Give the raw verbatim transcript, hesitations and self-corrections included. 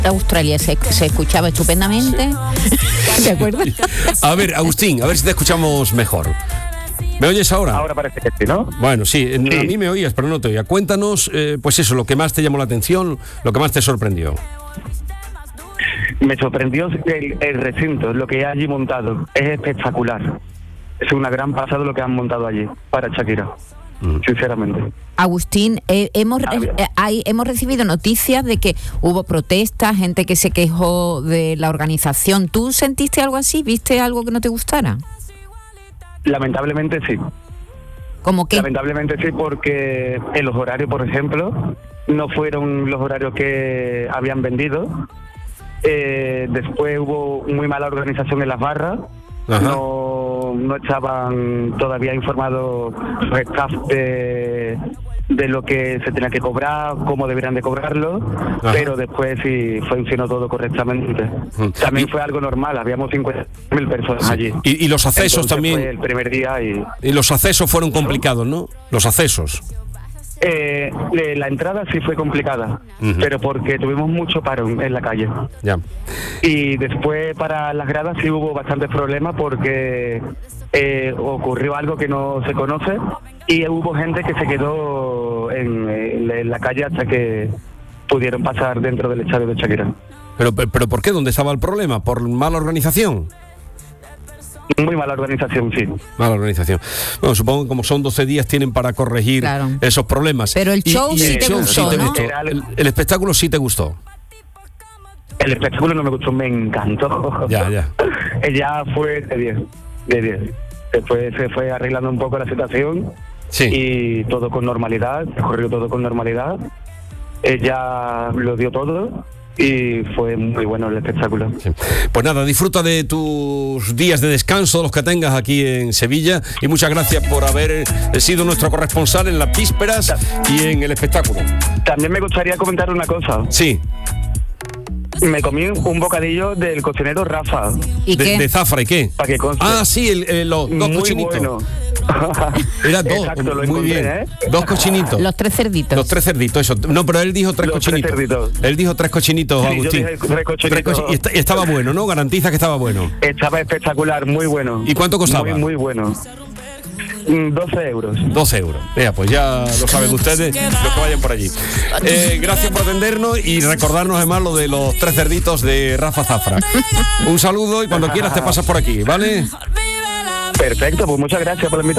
Australia se, se escuchaba estupendamente. Sí. ¿De acuerdo? A ver, Agustín, a ver si te escuchamos mejor. ¿Me oyes ahora? Ahora parece que sí, ¿no? Bueno, sí, sí. A mí me oías, pero no te oía. Cuéntanos, eh, pues eso, lo que más te llamó la atención, lo que más te sorprendió. Me sorprendió el, el recinto, lo que hay allí montado. Es espectacular. Es una gran pasada lo que han montado allí para Shakira, mm. sinceramente. Agustín, eh, hemos, eh, hay, hemos recibido noticias de que hubo protestas, gente que se quejó de la organización. ¿Tú sentiste algo así? ¿Viste algo que no te gustara? Lamentablemente sí. ¿Cómo qué? Lamentablemente sí, porque en los horarios, por ejemplo, no fueron los horarios que habían vendido. Eh, después hubo muy mala organización en las barras. Ajá. No, no estaban todavía informados los staff de, de lo que se tenía que cobrar, cómo deberían de cobrarlo. Ajá. Pero después sí funcionó todo correctamente. Uh-huh. También fue algo normal, habíamos cincuenta mil personas sí. allí. Y, y los accesos Entonces también. Fue el primer día y... Y los accesos fueron complicados, ¿no? Los accesos. Eh, la entrada sí fue complicada, uh-huh. pero porque tuvimos mucho paro en la calle. Ya. Y después para las gradas sí hubo bastantes problemas porque eh, ocurrió algo que no se conoce y hubo gente que se quedó en, en, en la calle hasta que pudieron pasar dentro del estadio de Shakira. ¿Pero, pero por qué? ¿Dónde estaba el problema? ¿Por mala organización? Muy mala organización, sí. Mala organización. Bueno, supongo que como son doce días tienen para corregir claro. esos problemas. Pero el show y, y sí el te show gustó, sí ¿no? te gustó. El, el espectáculo sí te gustó. El espectáculo no me gustó, me encantó. Ya, ya. Ella fue de diez, de diez. Después se fue arreglando un poco la situación. Sí. Y todo con normalidad, corrió todo con normalidad. Ella lo dio todo. Y fue muy bueno el espectáculo. Sí. Pues nada, disfruta de tus días de descanso, los que tengas aquí en Sevilla, y muchas gracias por haber sido nuestro corresponsal en las vísperas y en el espectáculo. También me gustaría comentar una cosa. Sí. Me comí un bocadillo del cocinero Rafa. ¿Y de, qué? de zafra, ¿y qué? Para que conste. Ah, sí, el, el, los dos muy cochinitos. Bueno. Era dos, Exacto, lo muy bien. ¿eh? Dos cochinitos. Los tres cerditos. Los tres cerditos, eso. No, pero él dijo tres Los cochinitos. Tres cerditos. Él dijo tres cochinitos, sí, Agustín. Yo dije tres cochinitos. Tres cochi- y, está, y estaba bueno, ¿no? Garantiza que estaba bueno. Estaba espectacular, muy bueno. ¿Y cuánto costaba? Muy, muy bueno. doce euros. doce euros. Mira, pues ya lo saben ustedes, los que vayan por allí. Eh, gracias por atendernos y recordarnos además lo de los tres cerditos de Rafa Zafra. Un saludo y cuando quieras te pasas por aquí, ¿vale? Perfecto, pues muchas gracias por la invitación.